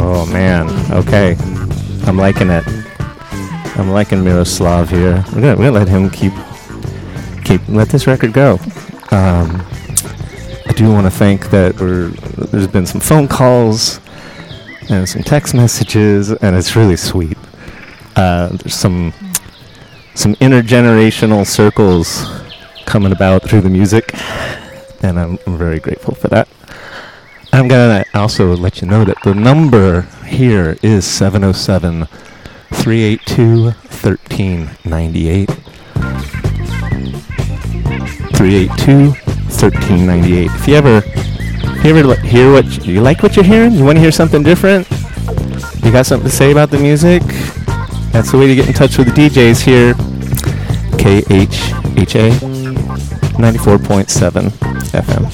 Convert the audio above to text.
Oh man, okay. I'm liking it. I'm liking Miroslav here. We're gonna let him let this record go. I do want to think that there's been some phone calls and some text messages, and it's really sweet. There's some intergenerational circles coming about through the music, and I'm very grateful for that. I'm going to also let you know that the number here is 707-382-1398. 382-1398. If you ever hear what you like what you're hearing, you want to hear something different, you got something to say about the music, that's the way to get in touch with the DJs here. KHHA 94.7 FM.